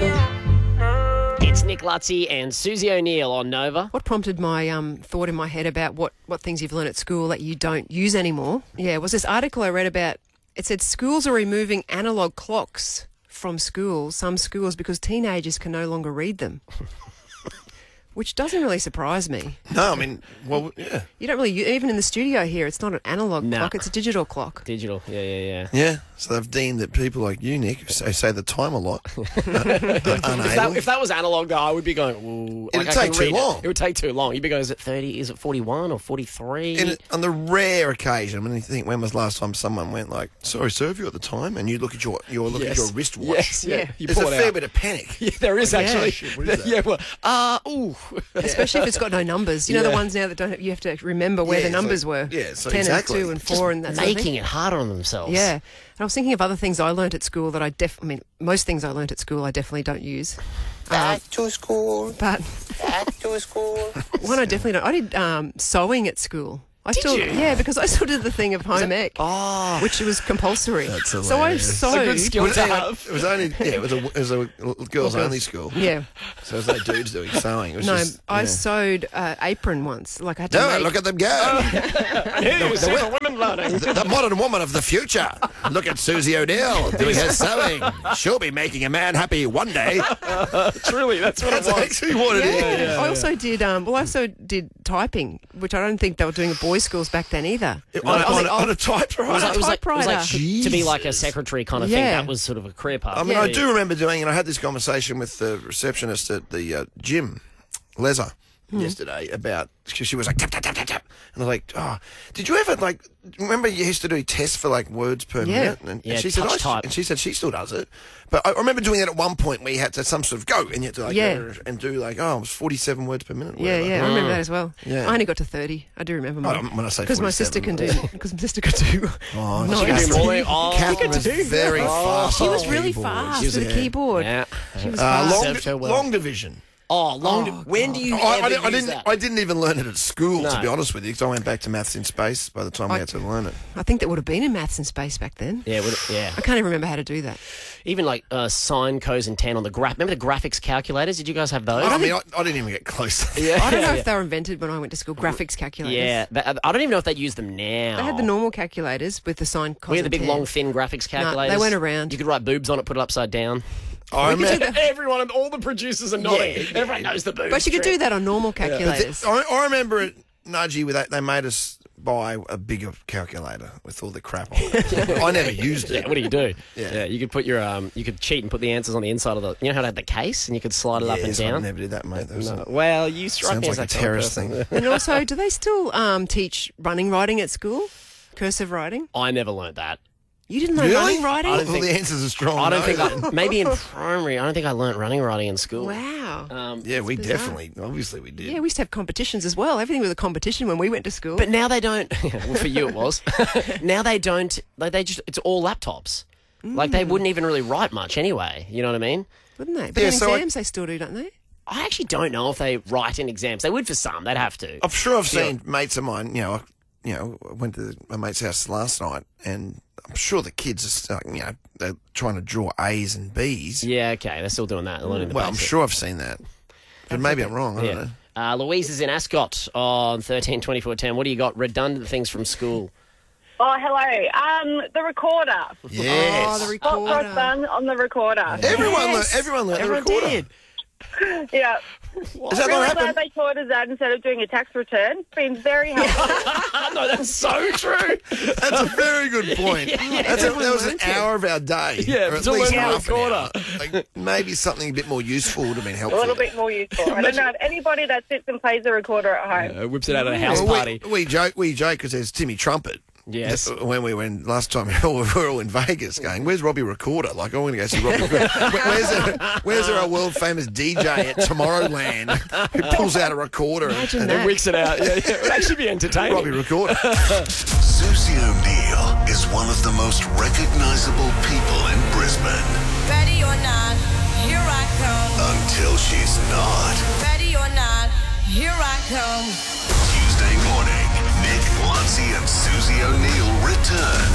It's Nick Lutzy and Susie O'Neill on Nova. What prompted my thought in my head about what things you've learned at school that you don't use anymore? Yeah, was this article I read about. It said schools are removing analogue clocks from schools, some schools, because teenagers can no longer read them. Which doesn't really surprise me. No, I mean, well, yeah. You don't really, even in the studio here, it's not an analogue clock, it's a digital clock. Digital, yeah. Yeah, so they've deemed that people like you, Nick, who say the time a lot, unable. If that was analogue, though, I would be going, ooh. It'd take too long. It would take too long. You'd be going, is it 30, is it 41 or 43? And on the rare occasion, I mean, you think, when was the last time someone went like, sorry, sir, have you got the time? And you look at your wristwatch. Yes, yeah. You There's pull a it fair out. bit of panic. Yeah, there is actually. Shit, what is that? Yeah, well, ooh. Especially if it's got no numbers. You know the ones now that don't have, you have to remember where the numbers were. Yeah, so 10 exactly. and 2 and 4 and that sort of Making thing. it harder on themselves. Yeah. And I was thinking of other things I learnt at school that most things I learnt at school I definitely don't use. Back to school. But Back to school. one I definitely don't. I did sewing at school. Did you? Yeah, because I still did the thing of home ec, which was compulsory. That's so I hilarious. It's a sewed. good skill to have. It was only, it was a girls only school. Yeah. So there was no dudes doing sewing. It was No, just, I yeah. sewed apron once. Like I had to No, make... look at them go. Here you see the women learning. The modern woman of the future. Look at Susie O'Neill doing her sewing. She'll be making a man happy one day. Truly, that's what That's it was. actually what it is. Yeah. I also did. I also did typing, which I don't think they were doing at boys' schools back then either. On a typewriter. It was like typewriter. to be like a secretary kind of thing. Yeah. That was sort of a career path. I mean, I do remember doing, and I had this conversation with the receptionist at the gym, Leza, yesterday about, because she was like, tap, tap, tap, tap, tap. And I was like, oh, did you ever, like, remember you used to do tests for, like, words per minute? And Yeah, she said, touch type. and she said she still does it. But I remember doing it at one point where you had to some sort of go, and you had to, like, go and do, like, it was 47 words per minute. or Yeah, whatever. I remember that as well. Yeah. I only got to 30. I do remember mine. When I say because my sister 47, can do. Because my sister could do. Oh, No, she I could just- do more. Oh, Catherine was very fast. She on was the really keyboard. fast She was with a keyboard. Yeah. She was fast. Served her well. Long division. Oh, when do you I ever use that? didn't even learn it at school, to No. be honest with you, because I went back to maths in space by the time we had to learn it. I think that would have been in maths and space back then. Yeah, I can't even remember how to do that. Even like sine, cos, and tan on the graph. Remember the graphics calculators? Did you guys have those? I didn't even get close to that. Yeah. I don't know if they were invented when I went to school. Graphics calculators. Yeah, I don't even know if they'd use them now. They had the normal calculators with the sine, cos, We had the and big, tan. long, thin graphics calculators. they went around. You could write boobs on it, put it upside down. I remember, Everyone, all the producers are nodding. Everyone knows the boobs. But you could do that on normal but calculators. I remember at Nudgy with that, they made us buy a bigger calculator with all the crap on it. I never used it. Yeah, what do you do? Yeah. You could put your you could cheat and put the answers on the inside of the. You know how to have the case and you could slide it up and Yes, I down. never did that, mate. That was No. Well, you strike sounds me as like a that kind of terrorist person. thing. And also, do they still teach running writing at school? Cursive writing? I never learnt that. You didn't know Really? running writing? I don't Well, the answers are strong. I don't no. think maybe in primary. I don't think I learnt running writing in school. Wow. Yeah, we bizarre. definitely, obviously we did. Yeah, we used to have competitions as well. Everything was a competition when we went to school. But now they don't. Well, for you it was. Now they don't. They just. It's all laptops. Like they wouldn't even really write much anyway. You know what I mean? Wouldn't they? But Yeah, in so exams they still do, don't they? I actually don't know if they write in exams. They would for some. They'd have to. I'm sure I've seen mates of mine, I went to my mate's house last night, and I'm sure the kids are, they're trying to draw A's and B's. Yeah. Okay. They're still doing that. They're learning the Well, I'm basics. sure I've seen that. But maybe I'm wrong. I don't know. Yeah. Louise is in Ascot on 13 24 10. What do you got? Redundant things from school. Oh, hello. The recorder. Yes. Oh, the What was recorder. done on the recorder? Everyone learned the recorder. did. Yeah. Is that Really what glad happened? they taught us that instead of doing a tax return. It's been very helpful. No, that's so true. That's a very good point. That was an hour of our day. Yeah, or at to least learn the half an recorder. hour. Like, maybe something a bit more useful would have been A helpful. little bit more useful. I don't know if anybody that sits and plays the recorder at home. Whips it out at a house Well, party. we joke because there's Timmy Trumpet. Yes. When we went last time, we were all in Vegas going, where's Robbie Recorder? Like, I want to go see Robbie Recorder. Where's our world famous DJ at Tomorrowland who pulls out a recorder Imagine and that. Wicks it out. Yeah, it would actually be entertaining. Robbie Recorder? Susie O'Neill is one of the most recognizable people in Brisbane. Ready or not, here I come. Until she's not. Ready or not, here I come. Tuesday morning, Nick, Lutzy and Susie O'Neill return